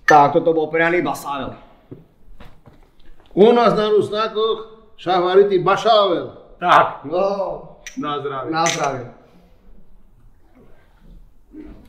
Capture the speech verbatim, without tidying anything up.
Tak, toto bol prianý basável. U nás na Rusnákoch šahvaritý bašável. Tak. No, na zdravie. Na zdravie.